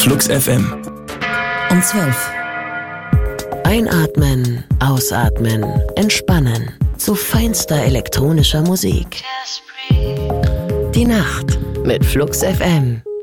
Flux FM. Um 12. Einatmen, ausatmen, entspannen. Zu feinster elektronischer Musik. Die Nacht mit Flux FM.